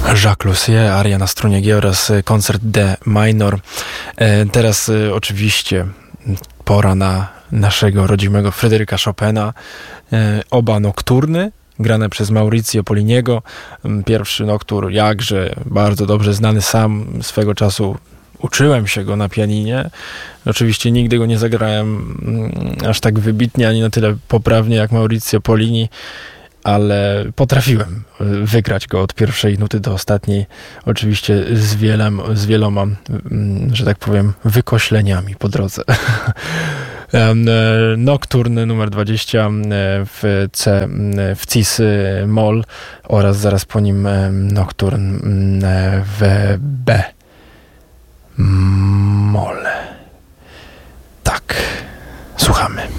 Jacques Lussier, aria na strunie G oraz koncert D minor. Teraz oczywiście pora na naszego rodzimego Fryderyka Chopina. Oba nokturny, grane przez Maurizio Poliniego. Pierwszy noktur jakże bardzo dobrze znany, sam swego czasu uczyłem się go na pianinie. Oczywiście nigdy go nie zagrałem aż tak wybitnie, ani na tyle poprawnie jak Maurizio Polini, ale potrafiłem wygrać go od pierwszej nuty do ostatniej, oczywiście z wieloma, że tak powiem, wykośleniami po drodze. Nokturny numer 20 w cis moll oraz zaraz po nim nokturn w B moll. Tak, słuchamy.